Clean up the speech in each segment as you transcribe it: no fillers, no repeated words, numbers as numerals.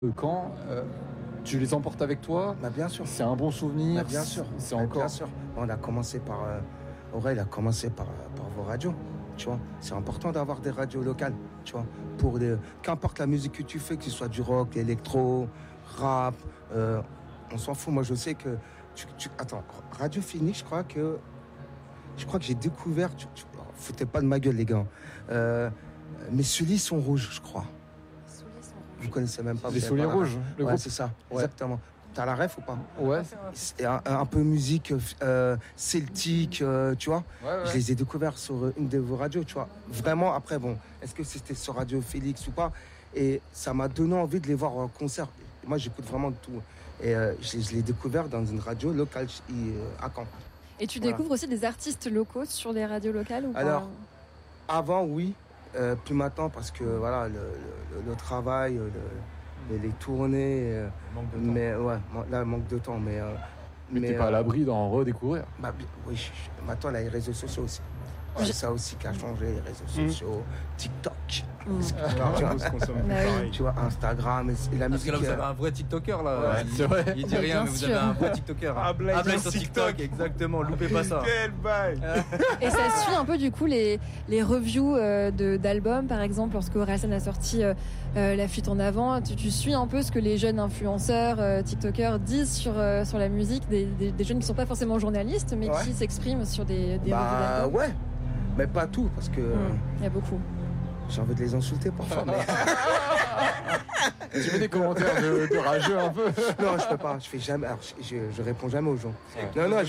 Caen, tu les emportes avec toi? Bah bien sûr. C'est un bon souvenir? Bah bien sûr. C'est Bah, encore... Bien sûr. On a commencé par... Aurel a commencé par vos radios, tu vois. C'est important d'avoir des radios locales, tu vois. Qu'importe la musique que tu fais, que ce soit du rock, électro, rap, on s'en fout. Moi, je sais que... Attends, Radio Phoenix, je crois que j'ai découvert... Foutez pas de ma gueule, les gars. Mes souliers sont rouges, je crois. Vous connaissez même pas. Les souliers rouges, le ouais, groupe. c'est ça, Ouais. Exactement. T'as la ref ou pas? Ouais. C'est un peu musique celtique, tu vois. Ouais. Je les ai découverts sur une de vos radios, tu vois. Vraiment, après, bon, est-ce que c'était sur Radio Félix ou pas? Et ça m'a donné envie de les voir en concert. Moi, j'écoute vraiment de tout. Et je l'ai découvert dans une radio locale à Caen. Et tu découvres aussi des artistes locaux sur les radios locales ou pas? Alors, avant, oui. Plus maintenant, parce que voilà, le travail, les tournées. Mais ouais, là, manque de temps. Mais t'es pas à l'abri d'en redécouvrir. Bah, oui, maintenant, là, les réseaux sociaux aussi. C'est ça aussi qui a changé, les réseaux sociaux, TikTok. Tu vois, Instagram et la musique. Parce que là, vous avez un vrai TikToker, là. Ouais, c'est vrai. Il dit rien, mais vous avez un vrai TikToker. Ah, Blaise sur TikTok, exactement. Loupez pas ça. Quel bail. Et ça suit un peu du coup les reviews d'albums, par exemple, lorsque Orelsan a sorti La Fuite en Avant, tu suis un peu ce que les jeunes influenceurs, TikTokers disent sur la musique, des jeunes qui sont pas forcément journalistes, mais qui s'expriment sur des reviews d'albums. Ouais, mais pas tout, parce que il y a beaucoup. j'ai envie de les insulter parfois. Mais... Tu mets des commentaires de rageux un peu? Non, je peux pas, je fais jamais. Alors, je réponds jamais aux gens. Non,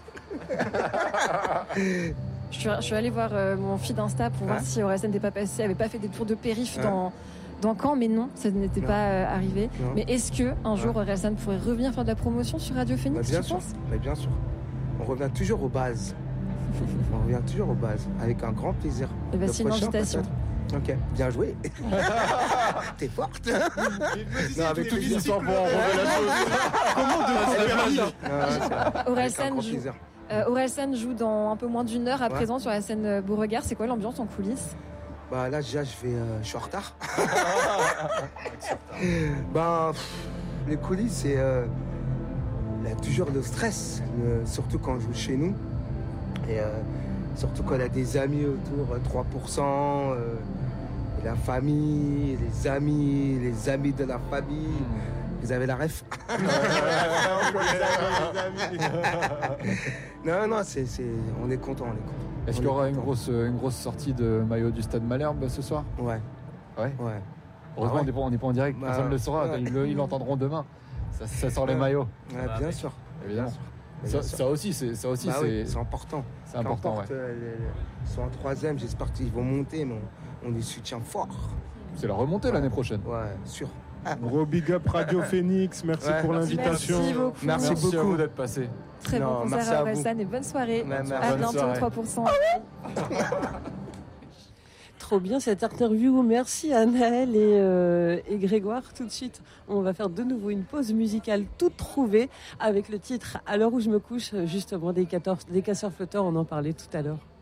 Je suis allée voir mon feed Insta pour voir si Orelsan n'était pas passé, avait pas fait des tours de périph' dans Caen, mais non, ça n'était pas arrivé. Non. Mais est-ce que un jour Orelsan pourrait revenir faire de la promotion sur Radio Phoenix? Bien sûr, mais bien sûr. On revient toujours aux bases. Avec un grand plaisir. Et bah, c'est une invitation. Ok, bien joué. T'es forte. Non, avec toute l'histoire pour enlever la chose. Orelsan joue dans un peu moins d'une heure à présent sur la scène Beauregard. C'est quoi l'ambiance en coulisses? Bah là déjà je suis en retard. Les coulisses c'est il y a toujours le stress, surtout quand on joue chez nous. Et surtout quand il y a des amis autour, 3%, la famille, les amis de la famille. Vous avez la ref? Non, on est content. Est-ce qu'il y aura une grosse sortie de maillot du Stade Malherbe ce soir? Ouais. Heureusement, on n'est pas en direct, personne ne le saura. Ils l'entendront demain. Ça sort les maillots. Ouais, bien sûr. Évidemment. Ça aussi, c'est important. C'est important, ouais. Ils sont en troisième, j'espère qu'ils vont monter, mais on les soutient fort. C'est la remontée l'année prochaine. Ouais, sûr. Gros big up Radio Phoenix, merci pour l'invitation. Merci beaucoup. À vous d'être passé. Très bon concert à Orelsan et bonne soirée. À bientôt, 3%. Trop bien cette interview. Merci à Naël et Grégoire. Tout de suite, on va faire de nouveau une pause musicale toute trouvée avec le titre À l'heure où je me couche, justement des casseurs flotteurs. On en parlait tout à l'heure.